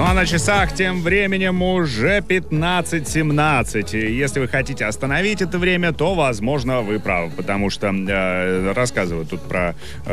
а на часах тем временем уже 15:17. И если вы хотите остановить это время, то, возможно, вы правы, потому что рассказывают тут про